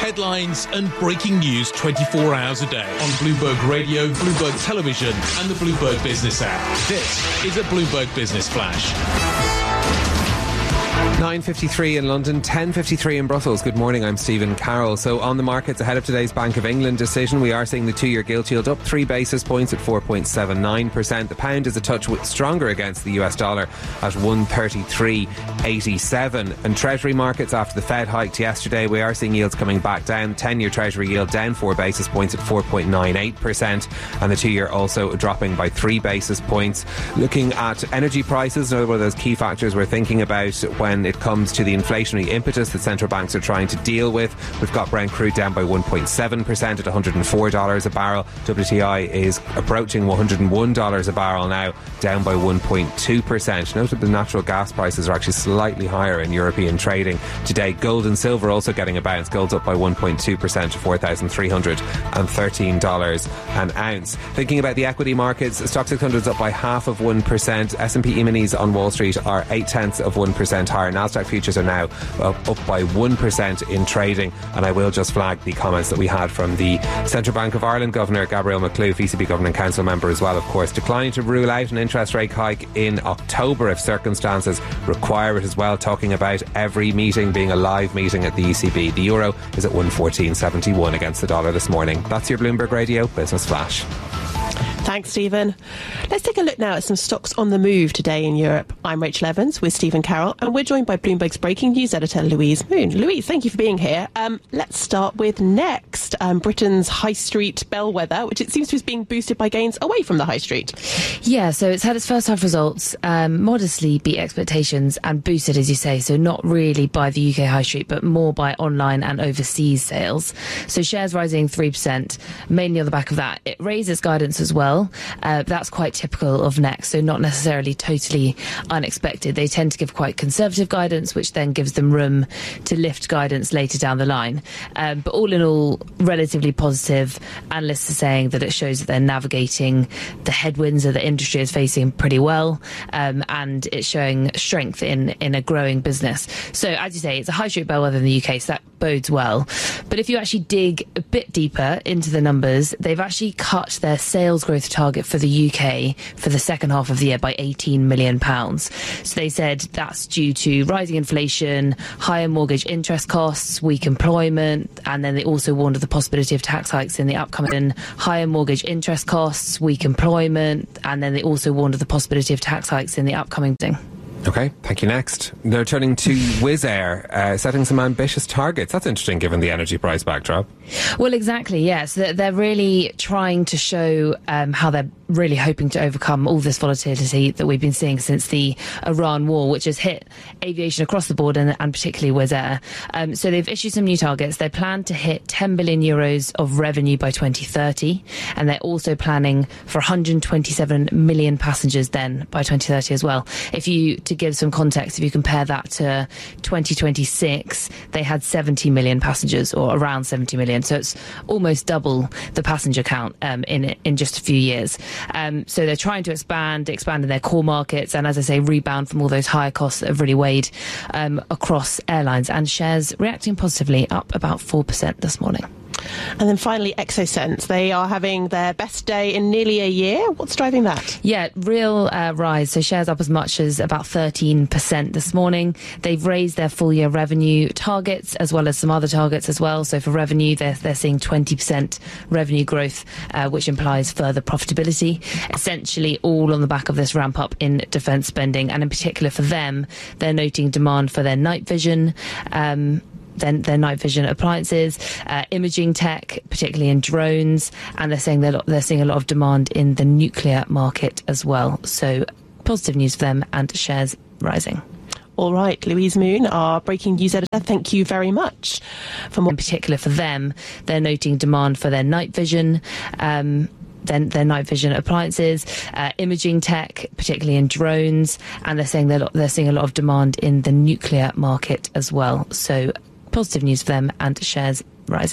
Headlines and breaking news 24 hours a day on Bloomberg Radio, Bloomberg Television and the Bloomberg Business app. This is a Bloomberg Business Flash. 9:53 in London, 10:53 in Brussels. Good morning, I'm Stephen Carroll. So on the markets ahead of today's Bank of England decision, we are seeing the two-year gilt yield up 3 basis points at 4.79%. The pound is a touch stronger against the US dollar at 133.87. And Treasury markets, after the Fed hiked yesterday, we are seeing yields coming back down. 10-year Treasury yield down 4 basis points at 4.98%, and the two-year also dropping by 3 basis points. Looking at energy prices, another one of those key factors we're thinking about when it comes to the inflationary impetus that central banks are trying to deal with. We've got Brent crude down by 1.7% at $104 a barrel. WTI is approaching $101 a barrel now, down by 1.2%. Note that the natural gas prices are actually slightly higher in European trading today. Gold and silver also getting a bounce. Gold's up by 1.2% to $4,313 an ounce. Thinking about the equity markets, Stock 600 is up by 0.5%. S&P E-minis on Wall Street are 0.8% higher. Nasdaq futures are now up by 1% in trading, and I will just flag the comments that we had from the Central Bank of Ireland Governor Gabrielle McClue, ECB Governing Council member as well, of course, declining to rule out an interest rate hike in October if circumstances require it as well, talking about every meeting being a live meeting at the ECB. The euro is at 114.71 against the dollar this morning. That's your Bloomberg Radio Business Flash. Thanks, Stephen. Let's take a look now at some stocks on the move today in Europe. I'm Rachel Evans with Stephen Carroll, and we're joined by Bloomberg's breaking news editor, Louise Moon. Louise, thank you for being here. Let's start with Next, Britain's high street bellwether, which it seems to be being boosted by gains away from the high street. Yeah, so it's had its first half results, modestly beat expectations and boosted, as you say, so not really by the UK high street, but more by online and overseas sales. So shares rising 3%, mainly on the back of that. It raises guidance as well. That's quite typical of Next, so not necessarily totally unexpected. They tend to give quite conservative guidance, which then gives them room to lift guidance later down the line. But all in all, relatively positive. Analysts are saying that it shows that they're navigating the headwinds that the industry is facing pretty well, and it's showing strength in a growing business. So, as you say, it's a high street bellwether in the UK, so that bodes well. But if you actually dig a bit deeper into the numbers, they've actually cut their sales growth target for the UK for the second half of the year by £18 million. So they said that's due to rising inflation, higher mortgage interest costs, weak employment, and then they also warned of the possibility of tax hikes in the upcoming higher mortgage interest costs, weak employment, and then they also warned of the possibility of tax hikes in the upcoming thing. Okay, thank you. Next, now turning to Wizz Air, setting some ambitious targets. That's interesting given the energy price backdrop. Well, exactly, yes. They're really trying to show how they're really hoping to overcome all this volatility that we've been seeing since the Iran war, which has hit aviation across the board and particularly Wizz Air. So they've issued some new targets. They plan to hit 10 billion euros of revenue by 2030, and they're also planning for 127 million passengers then by 2030 as well. To give some context, if you compare that to 2026, they had 70 million passengers, or around 70 million. So it's almost double the passenger count in just a few years. So they're trying to expand in their core markets, and as I say, rebound from all those higher costs that have really weighed across airlines. And shares reacting positively, up about 4% this morning. And then finally, Exosense. They are having their best day in nearly a year. What's driving that? Yeah, real rise. So shares up as much as about 13% this morning. They've raised their full year revenue targets as well as some other targets as well. So for revenue, they're seeing 20% revenue growth, which implies further profitability. Essentially all on the back of this ramp up in defence spending. And in particular for them, they're noting demand for their night vision, their night vision appliances, imaging tech, particularly in drones, and they're saying they're seeing a lot of demand in the nuclear market as well. So positive news for them, and shares rising. All right, Louise Moon, our breaking news editor, thank you very much. For more in particular for them, they're noting demand for their night vision, their night vision appliances, imaging tech, particularly in drones, and they're saying they're seeing a lot of demand in the nuclear market as well. So positive news for them, and shares rising.